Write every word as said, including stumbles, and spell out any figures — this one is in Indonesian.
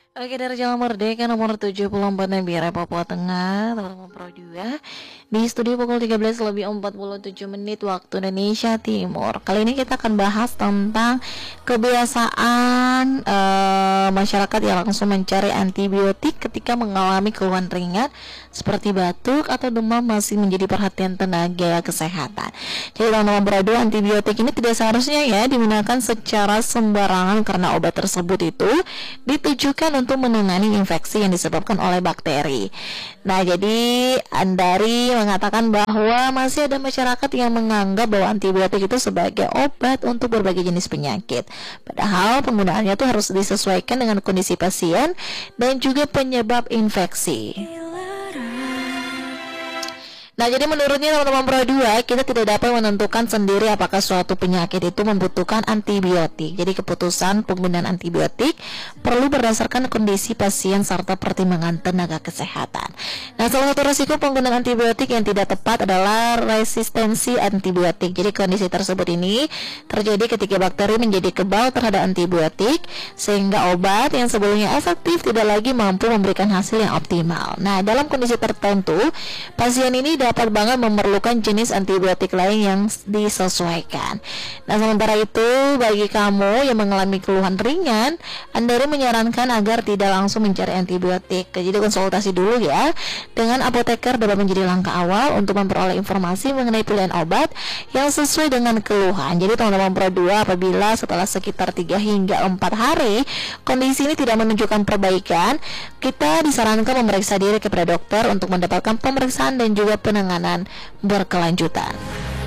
Oke, dari Jalan Merdeka nomor tujuh puluh empat Nabire, Papua Tengah, teman-teman Pro dua. Di studio pukul tiga belas lebih empat puluh tujuh menit waktu Indonesia Timur. Kali ini kita akan bahas tentang kebiasaan uh, masyarakat yang langsung mencari antibiotik ketika mengalami keluhan ringan seperti batuk atau demam masih menjadi perhatian tenaga kesehatan. Jadi teman-teman Pro dua, antibiotik ini tidak seharusnya ya digunakan secara sembarangan karena obat tersebut itu ditujukan untuk menangani infeksi yang disebabkan oleh bakteri. Nah, jadi Andari mengatakan bahwa masih ada masyarakat yang menganggap bahwa antibiotik itu sebagai obat untuk berbagai jenis penyakit. Padahal penggunaannya itu harus disesuaikan dengan kondisi pasien dan juga penyebab infeksi. Nah, jadi menurutnya teman-teman Pro dua, kita tidak dapat menentukan sendiri apakah suatu penyakit itu membutuhkan antibiotik. Jadi keputusan penggunaan antibiotik perlu berdasarkan kondisi pasien serta pertimbangan tenaga kesehatan. Nah, salah satu risiko penggunaan antibiotik yang tidak tepat adalah resistensi antibiotik. Jadi kondisi tersebut ini terjadi ketika bakteri menjadi kebal terhadap antibiotik sehingga obat yang sebelumnya efektif tidak lagi mampu memberikan hasil yang optimal. Nah, dalam kondisi tertentu, pasien ini dapat banget memerlukan jenis antibiotik lain yang disesuaikan. Nah, sementara itu bagi kamu yang mengalami keluhan ringan, Andari menyarankan agar tidak langsung mencari antibiotik. Jadi konsultasi dulu ya dengan apoteker dapat menjadi langkah awal untuk memperoleh informasi mengenai pilihan obat yang sesuai dengan keluhan. Jadi teman-teman Pro dua, apabila setelah sekitar tiga hingga empat hari kondisi ini tidak menunjukkan perbaikan, kita disarankan memeriksa diri kepada dokter untuk mendapatkan pemeriksaan dan juga penanganan berkelanjutan.